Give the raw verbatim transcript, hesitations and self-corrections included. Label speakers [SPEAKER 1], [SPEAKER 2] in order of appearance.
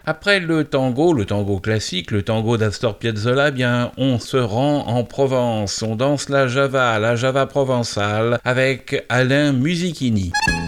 [SPEAKER 1] Après le tango, le tango classique, le tango d'Astor Piazzolla, eh bien, on se rend en Provence. On danse la java, la java provençale, avec Alain Musichini.